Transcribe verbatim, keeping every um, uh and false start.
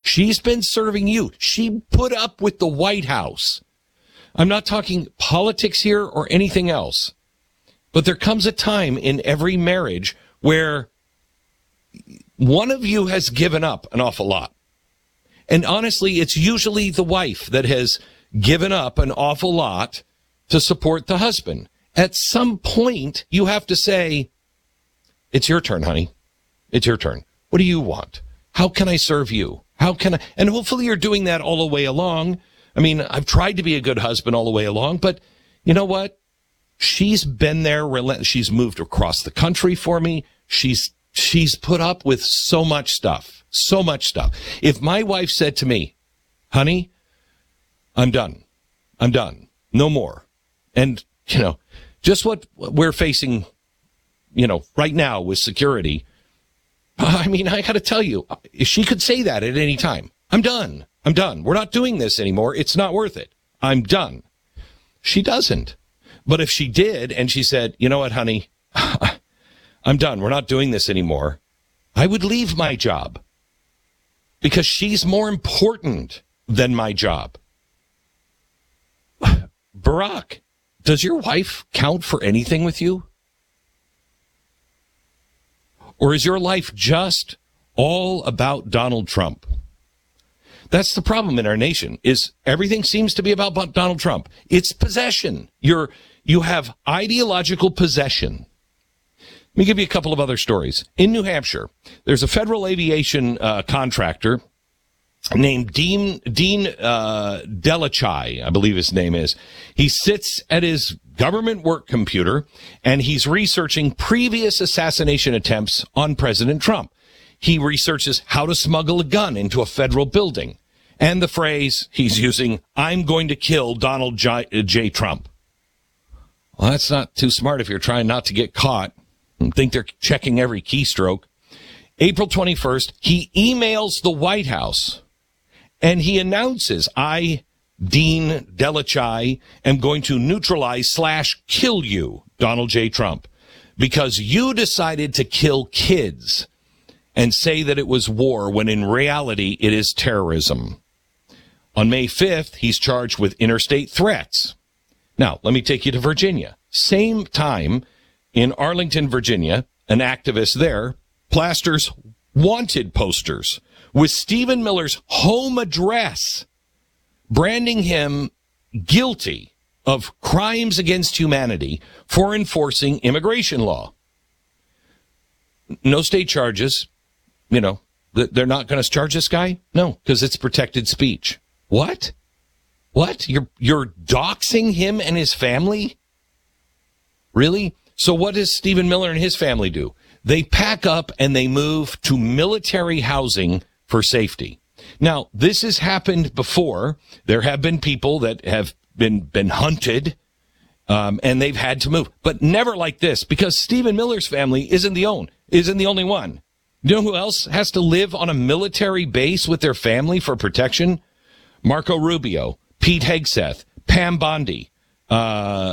She's been serving you. She put up with the White House. I'm not talking politics here or anything else. But there comes a time in every marriage where one of you has given up an awful lot. And honestly, it's usually the wife that has given up an awful lot to support the husband. At some point, you have to say, it's your turn, honey. It's your turn. What do you want? How can I serve you? How can I? And hopefully you're doing that all the way along. I mean, I've tried to be a good husband all the way along, but you know what? She's been there. She's moved across the country for me. She's, she's put up with so much stuff, so much stuff. If my wife said to me, honey, I'm done. I'm done. No more. And, you know, just what we're facing, you know, right now with security. I mean, I got to tell you, she could say that at any time. I'm done. I'm done. We're not doing this anymore. It's not worth it. I'm done. She doesn't. But if she did and she said, you know what, honey, I'm done. We're not doing this anymore. I would leave my job because she's more important than my job. Barack, does your wife count for anything with you? Or is your life just all about Donald Trump? That's the problem in our nation, is everything seems to be about Donald Trump. It's possession. You're, you have ideological possession. Let me give you a couple of other stories. In New Hampshire, there's a federal aviation uh, contractor named Dean, Dean uh, Delachai, I believe his name is. He sits at his government work computer, and he's researching previous assassination attempts on President Trump. He researches how to smuggle a gun into a federal building. And the phrase he's using, I'm going to kill Donald J. J. Trump. Well, that's not too smart if you're trying not to get caught and think they're checking every keystroke. April twenty-first, he emails the White House, and he announces, I, Dean Delachai, am going to neutralize slash kill you, Donald J. Trump, because you decided to kill kids and say that it was war when in reality it is terrorism. On May fifth, he's charged with interstate threats. Now, let me take you to Virginia. Same time in Arlington, Virginia, an activist there plasters wanted posters with Stephen Miller's home address, branding him guilty of crimes against humanity for enforcing immigration law. No state charges. You know, they're not going to charge this guy? No, because it's protected speech. What? What? You're, you're doxing him and his family? Really? So what does Stephen Miller and his family do? They pack up and they move to military housing for safety. Now, this has happened before. There have been people that have been, been hunted, um, and they've had to move, but never like this, because Stephen Miller's family isn't the own, isn't the only one. You know who else has to live on a military base with their family for protection? Marco Rubio, Pete Hegseth, Pam Bondi, uh,